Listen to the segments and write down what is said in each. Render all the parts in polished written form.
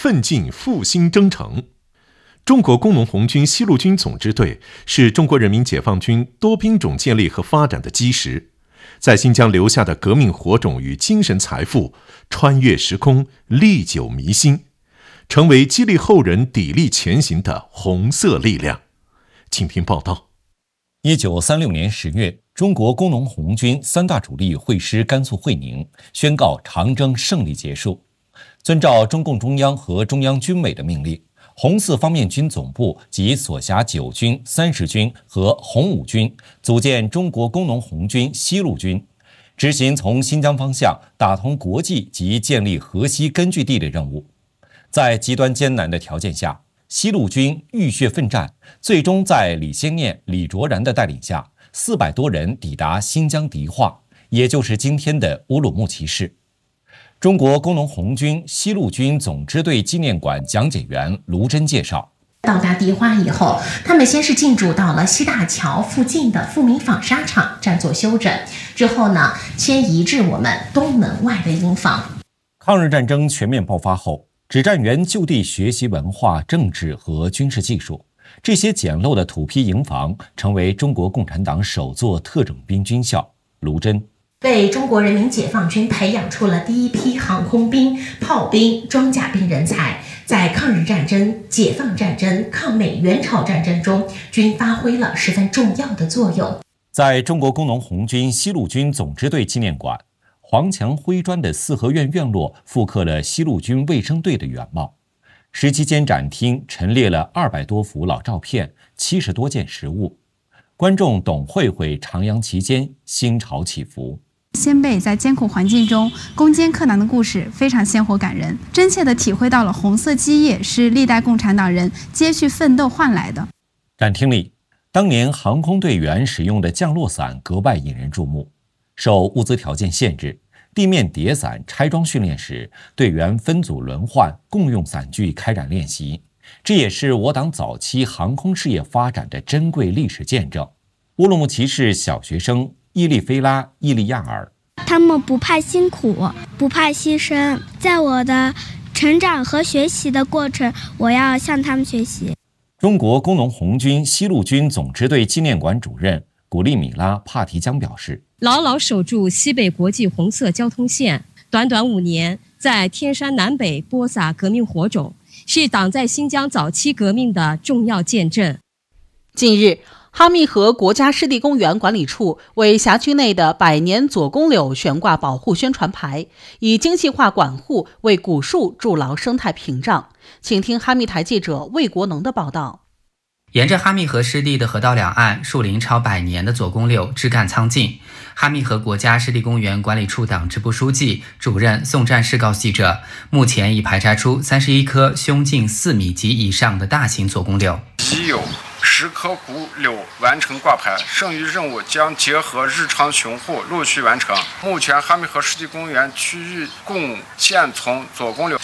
奋进复兴征程。中国工农红军西路军总支队是中国人民解放军多兵种建立和发展的基石，在新疆留下的革命火种与精神财富穿越时空，历久弥新，成为激励后人砥砺前行的红色力量。请听报道。 1936年10月，中国工农红军三大主力会师甘肃会宁，宣告长征胜利结束。遵照中共中央和中央军委的命令，红四方面军总部及所辖9军、30军和红五军组建中国工农红军西路军，执行从新疆方向打通国际及建立河西根据地的任务。在极端艰难的条件下，西路军浴血奋战，最终在李先念、李卓然的带领下，400多人抵达新疆迪化，也就是今天的乌鲁木齐市。中国工农红军西路军总支队纪念馆讲解员卢真介绍， 到达迪化以后，他们先是进驻到了西大桥附近的富民纺纱厂暂作休整，之后呢，迁移至我们东门外的营房。 抗日战争全面爆发后，指战员就地学习文化、政治和军事技术。这些简陋的土坯营房成为中国共产党首座特种兵军校。卢真为中国人民解放军培养出了第一批航空兵、炮兵、装甲兵人才，在抗日战争、解放战争、抗美援朝战争中均发挥了十分重要的作用。 在中国工农红军西路军总支队纪念馆，黄墙灰砖的四合院院落复刻了西路军卫生队的原貌。17间展厅陈列了200多幅老照片、70多件实物，观众董慧慧徜徉其间，心潮起伏。 先辈在艰苦环境中攻坚克难的故事非常鲜活感人，真切地体会到了红色基业是历代共产党人接续奋斗换来的。 展厅里，当年航空队员使用的降落伞格外引人注目。受物资条件限制，地面叠伞拆装训练时，队员分组轮换，共用伞具开展练习。这也是我党早期航空事业发展的珍贵历史见证。乌鲁木齐市小学生伊利菲拉·伊利亚尔， 他们不怕辛苦，不怕牺牲，在我的成长和学习的过程，我要向他们学习。 中国工农红军西路军总支队纪念馆主任古利米拉·帕提江表示， 牢牢守住西北国际红色交通线，短短5年，在天山南北播撒革命火种，是党在新疆早期革命的重要见证。 近日，哈密河国家湿地公园管理处为辖区内的100年左公柳悬挂保护宣传牌，以精细化管护为古树筑牢生态屏障。请听哈密台记者魏国能的报道。 沿着哈密河湿地的河道两岸，树龄超100年的左公柳枝干苍劲。哈密河国家湿地公园管理处党支部书记、主任宋战士告诉记者，目前已排查出31棵胸径4米及以上的大型左公柳， 已有10棵古柳完成挂牌，剩余任务将结合日常巡护陆续完成。目前哈密河湿地公园区域共现存左公柳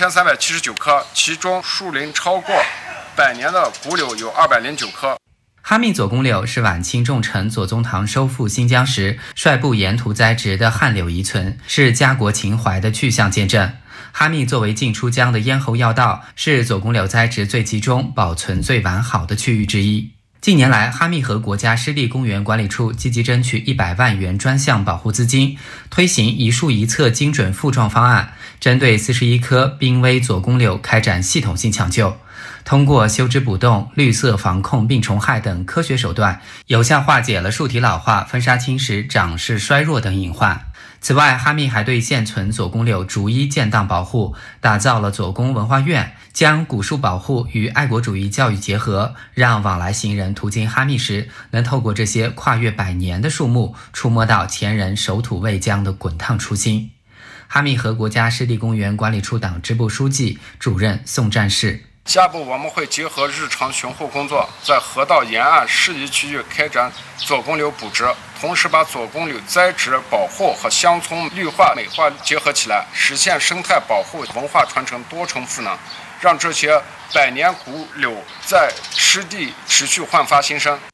2379棵，其中树龄超过100年的古柳有209棵。 哈密左公柳是晚清重臣左宗棠收复新疆时率部沿途栽植的旱柳遗存，是家国情怀的具象见证。哈密作为进出疆的咽喉要道，是左公柳栽植最集中、保存最完好的区域之一。近年来，哈密河国家湿地公园管理处积极争取100万元专项保护资金，推行一树一册精准复壮方案，针对41棵濒危左公柳开展系统性抢救。通过修枝补洞、绿色防控病虫害等科学手段，有效化解了树体老化、分沙侵蚀、长势衰弱等隐患。此外，哈密还对现存左公柳逐一建档保护，打造了左公文化院，将古树保护与爱国主义教育结合，让往来行人途经哈密时，能透过这些跨越100年的树木，触摸到前人守土卫疆的滚烫初心。哈密河国家湿地公园管理处党支部书记、主任宋战士， 下步我们会结合日常巡护工作，在河道沿岸适宜区域开展左公柳补植，同时把左公柳栽植保护和乡村绿化美化结合起来，实现生态保护、文化传承多重赋能，让这些100年古柳在湿地持续焕发新生。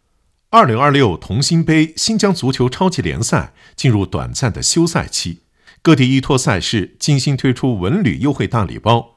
2026同心杯新疆足球超级联赛进入短暂的休赛期，各地依托赛事精心推出文旅优惠大礼包，